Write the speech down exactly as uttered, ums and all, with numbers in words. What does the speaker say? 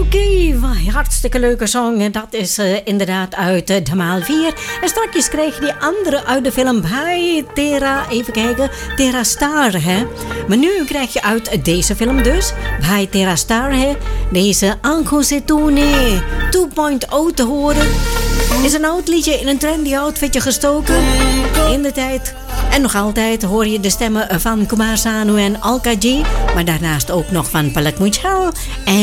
Hartstikke leuke song. En dat is uh, inderdaad uit uh, Dhamaal vier. En straks krijg je die andere uit de film Bhai Tera. Even kijken. Tera Star, hè. Maar nu krijg je uit deze film dus Bhai Tera Star, hè. Deze Aankho Se Tune twee punt nul te horen. Is een oud liedje in een trendy outfitje gestoken. In de tijd. En nog altijd hoor je de stemmen van Kumar Sanu en Alka G. Maar daarnaast ook nog van Palak Muchal en